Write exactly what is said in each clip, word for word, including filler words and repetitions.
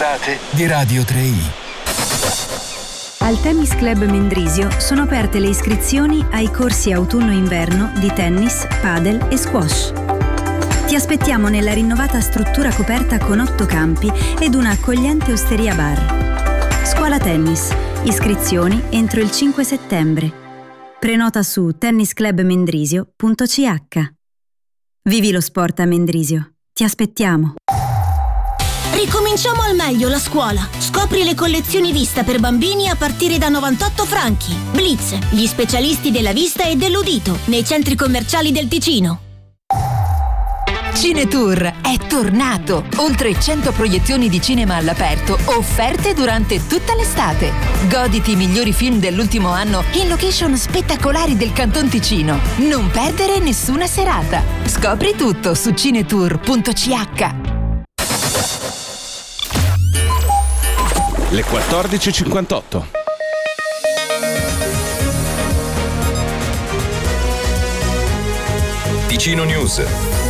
estate di Radio tre i. Al Tennis Club Mendrisio sono aperte le iscrizioni ai corsi autunno-inverno di tennis, padel e squash. Ti aspettiamo nella rinnovata struttura coperta con otto campi ed una accogliente osteria bar. Scuola tennis. Iscrizioni entro il cinque settembre. Prenota su tennis club mendrisio punto c h. Vivi lo sport a Mendrisio. Ti aspettiamo. Ricominciamo al meglio la scuola. Scopri le collezioni Vista per bambini a partire da novantotto franchi. Blitz, gli specialisti della vista e dell'udito, nei centri commerciali del Ticino. Cinetour è tornato! Oltre cento proiezioni di cinema all'aperto offerte durante tutta l'estate. Goditi i migliori film dell'ultimo anno in location spettacolari del Canton Ticino. Non perdere nessuna serata. Scopri tutto su cinetour punto c h. Le quattordici e cinquantotto. Ticino News.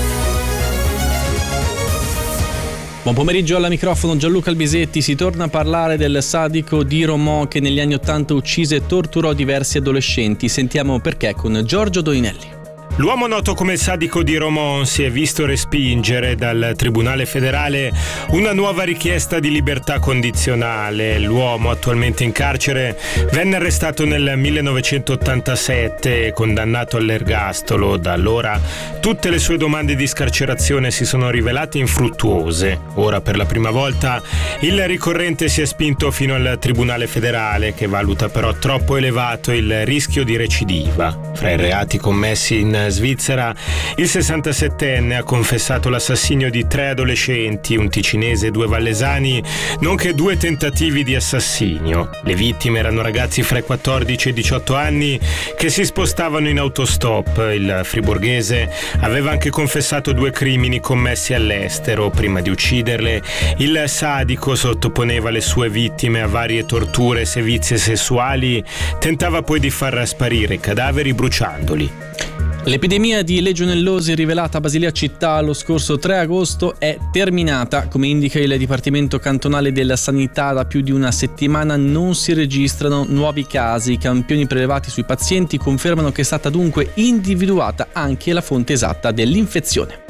Buon pomeriggio, alla microfono Gianluca Albisetti. Si torna a parlare del sadico di Romò che negli anni Ottanta uccise e torturò diversi adolescenti. Sentiamo perché con Giorgio Doinelli. L'uomo noto come sadico di Romont si è visto respingere dal Tribunale federale una nuova richiesta di libertà condizionale. L'uomo, attualmente in carcere, venne arrestato nel millenovecentottantasette e condannato all'ergastolo. Da allora tutte le sue domande di scarcerazione si sono rivelate infruttuose. Ora, per la prima volta, il ricorrente si è spinto fino al Tribunale federale, che valuta però troppo elevato il rischio di recidiva. Fra i reati commessi in Svizzera, il sessantasettenne ha confessato l'assassinio di tre adolescenti, un ticinese e due vallesani, nonché due tentativi di assassinio. Le vittime erano ragazzi fra i quattordici e i diciotto anni che si spostavano in autostop. Il friburghese aveva anche confessato due crimini commessi all'estero. Prima di ucciderle, il sadico sottoponeva le sue vittime a varie torture e sevizie sessuali, tentava poi di far sparire i cadaveri bruciandoli. L'epidemia di legionellosi rivelata a Basilea Città lo scorso tre agosto è terminata. Come indica il Dipartimento Cantonale della Sanità, da più di una settimana non si registrano nuovi casi. I campioni prelevati sui pazienti confermano che è stata dunque individuata anche la fonte esatta dell'infezione.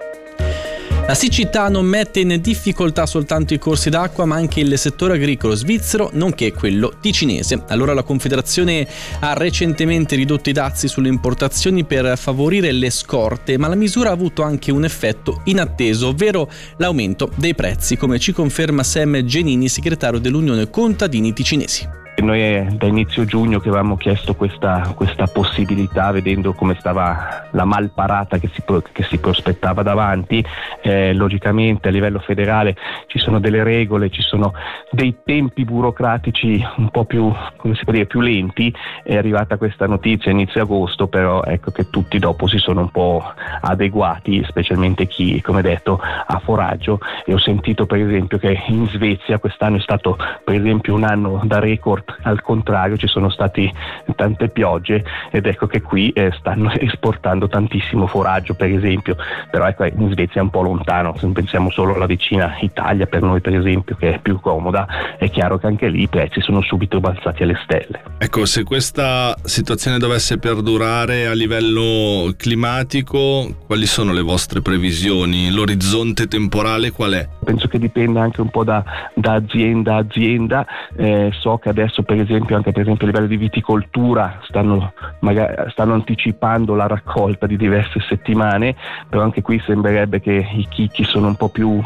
La siccità non mette in difficoltà soltanto i corsi d'acqua, ma anche il settore agricolo svizzero, nonché quello ticinese. Allora la Confederazione ha recentemente ridotto i dazi sulle importazioni per favorire le scorte, ma la misura ha avuto anche un effetto inatteso, ovvero l'aumento dei prezzi, come ci conferma Sam Genini, segretario dell'Unione Contadini Ticinesi. Noi è da inizio giugno che avevamo chiesto questa, questa possibilità, vedendo come stava la malparata che si, che si prospettava davanti. Eh, logicamente a livello federale ci sono delle regole, ci sono dei tempi burocratici un po' più, come si può dire, più lenti. È arrivata questa notizia inizio agosto, però ecco che tutti dopo si sono un po' adeguati, specialmente chi, come detto, ha foraggio. E ho sentito per esempio che in Svezia quest'anno è stato per esempio un anno da record. Al contrario, ci sono stati tante piogge ed ecco che qui eh, stanno esportando tantissimo foraggio, per esempio. Però ecco, in Svezia è un po' lontano, se pensiamo solo alla vicina Italia, per noi per esempio, che è più comoda, è chiaro che anche lì i prezzi sono subito balzati alle stelle. Ecco, se questa situazione dovesse perdurare a livello climatico, quali sono le vostre previsioni? L'orizzonte temporale qual è? Penso che dipenda anche un po' da, da azienda a azienda. Eh, so che adesso per esempio anche per esempio a livello di viticoltura stanno, magari, stanno anticipando la raccolta di diverse settimane, però anche qui sembrerebbe che i chicchi sono un po' più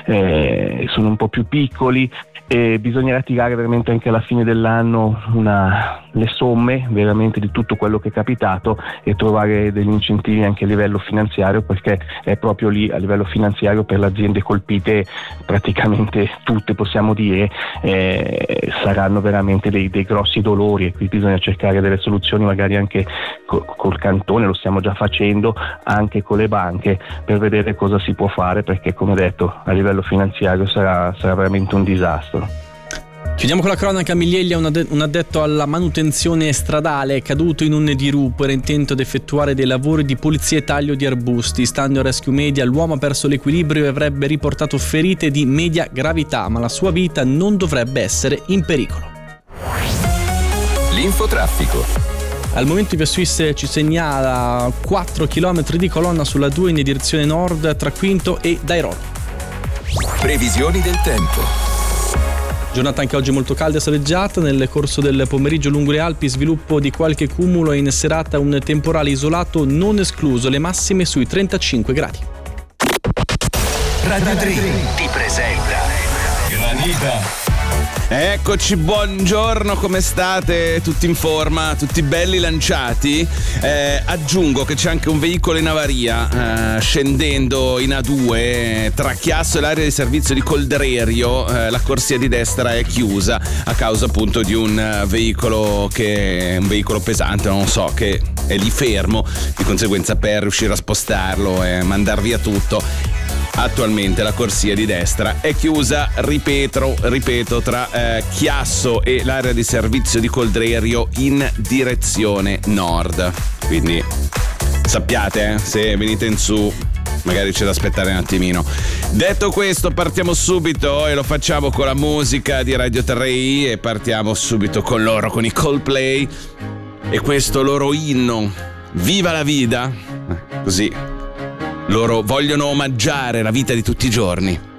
eh, sono un po' più piccoli e bisognerà tirare veramente anche alla fine dell'anno una, le somme veramente di tutto quello che è capitato e trovare degli incentivi anche a livello finanziario, perché è proprio lì a livello finanziario per le aziende colpite, praticamente tutte possiamo dire, eh, saranno veramente dei, dei grossi dolori, e qui bisogna cercare delle soluzioni magari anche co- col cantone, lo stiamo già facendo, anche con le banche, per vedere cosa si può fare, perché come detto a livello finanziario sarà, sarà veramente un disastro. Chiudiamo con la cronaca. A Miglieglia un addetto alla manutenzione stradale è caduto in un dirupo, era intento ad effettuare dei lavori di pulizia e taglio di arbusti. Stando a Rescue Media, l'uomo ha perso l'equilibrio e avrebbe riportato ferite di media gravità, ma la sua vita non dovrebbe essere in pericolo. L'infotraffico. Al momento Via Suisse ci segnala quattro chilometri di colonna sulla due in direzione nord tra Quinto e Dairolo. Previsioni del tempo. Giornata anche oggi molto calda e soleggiata. Nel corso del pomeriggio lungo le Alpi sviluppo di qualche cumulo e in serata un temporale isolato non escluso, le massime sui trentacinque gradi. Radio tre ti presenta Granita. Eccoci, buongiorno, come state? Tutti in forma? Tutti belli lanciati? Eh, aggiungo che c'è anche un veicolo in avaria eh, scendendo in A due tra Chiasso e l'area di servizio di Coldrerio. Eh, la corsia di destra è chiusa a causa appunto di un veicolo che è un veicolo pesante, non so, che è lì fermo, di conseguenza per riuscire a spostarlo e mandar via tutto. Attualmente la corsia di destra è chiusa, ripeto, ripeto tra eh, Chiasso e l'area di servizio di Coldrerio in direzione nord. Quindi sappiate, eh, se venite in su magari c'è da aspettare un attimino. Detto questo, partiamo subito e lo facciamo con la musica di Radio tre e partiamo subito con loro, con i Coldplay e questo loro inno Viva la Vida. Così loro vogliono omaggiare la vita di tutti i giorni.